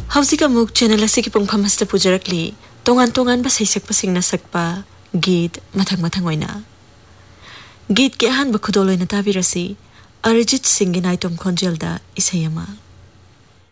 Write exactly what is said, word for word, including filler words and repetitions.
हौजिक अमुक चैनल असिकी पुंगफम हस्ता पुजरकली तोंगान तोंगान बा सैसक्पसिंगना सकपा गीत मथंग मथंग ओइना गीत के अहानबा खुदोल ओइना ताबिरसी अरिजित सिंह गी नाइतोम खोंजेलदा इसैयमा।